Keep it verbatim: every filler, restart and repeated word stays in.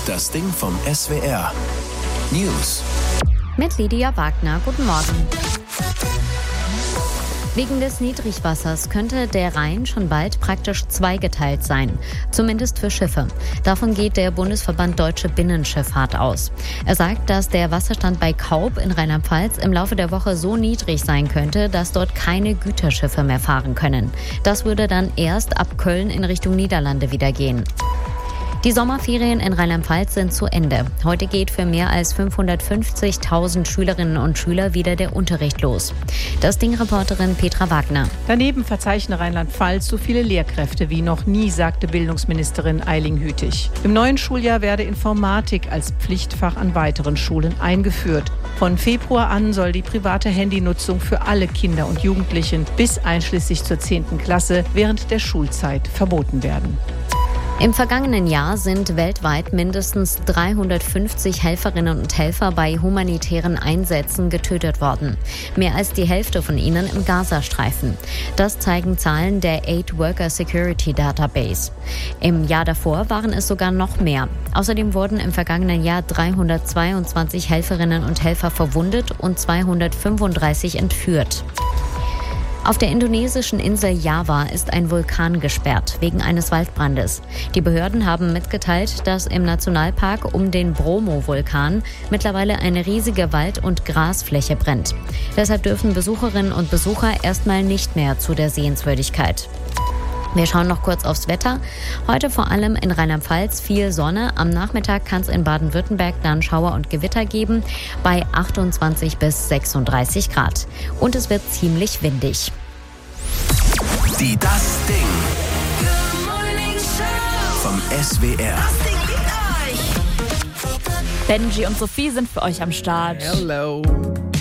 Das Ding vom S W R. News. Mit Lydia Wagner. Guten Morgen. Wegen des Niedrigwassers könnte der Rhein schon bald praktisch zweigeteilt sein, zumindest für Schiffe. Davon geht der Bundesverband Deutsche Binnenschifffahrt aus. Er sagt, dass der Wasserstand bei Kaub in Rheinland-Pfalz im Laufe der Woche so niedrig sein könnte, dass dort keine Güterschiffe mehr fahren können. Das würde dann erst ab Köln in Richtung Niederlande wieder gehen. Die Sommerferien in Rheinland-Pfalz sind zu Ende. Heute geht für mehr als fünfhundertfünfzigtausend Schülerinnen und Schüler wieder der Unterricht los. Das Ding-Reporterin Petra Wagner. Daneben verzeichne Rheinland-Pfalz so viele Lehrkräfte wie noch nie, sagte Bildungsministerin Eiling-Hütig. Im neuen Schuljahr werde Informatik als Pflichtfach an weiteren Schulen eingeführt. Von Februar an soll die private Handynutzung für alle Kinder und Jugendlichen bis einschließlich zur zehnten Klasse während der Schulzeit verboten werden. Im vergangenen Jahr sind weltweit mindestens dreihundertfünfzig Helferinnen und Helfer bei humanitären Einsätzen getötet worden. Mehr als die Hälfte von ihnen im Gazastreifen. Das zeigen Zahlen der Aid Worker Security Database. Im Jahr davor waren es sogar noch mehr. Außerdem wurden im vergangenen Jahr dreihundertzweiundzwanzig Helferinnen und Helfer verwundet und zweihundertfünfunddreißig entführt. Auf der indonesischen Insel Java ist ein Vulkan gesperrt, wegen eines Waldbrandes. Die Behörden haben mitgeteilt, dass im Nationalpark um den Bromo-Vulkan mittlerweile eine riesige Wald- und Grasfläche brennt. Deshalb dürfen Besucherinnen und Besucher erstmal nicht mehr zu der Sehenswürdigkeit. Wir schauen noch kurz aufs Wetter. Heute vor allem in Rheinland-Pfalz viel Sonne. Am Nachmittag kann es in Baden-Württemberg dann Schauer und Gewitter geben bei achtundzwanzig bis sechsunddreißig Grad. Und es wird ziemlich windig. Die Das Ding vom S W R. Benji und Sophie sind für euch am Start. Hello.